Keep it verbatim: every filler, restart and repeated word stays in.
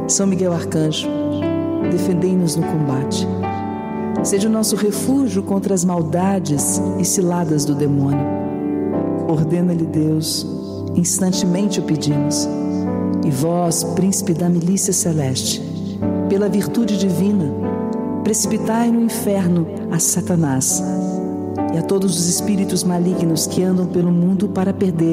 São Miguel Arcanjo, defendei-nos no combate. Seja o nosso refúgio contra as maldades e ciladas do demônio. Ordena-lhe Deus, instantemente o pedimos. E vós, príncipe da milícia celeste, pela virtude divina, precipitai no inferno a Satanás e a todos os espíritos malignos que andam pelo mundo para perderem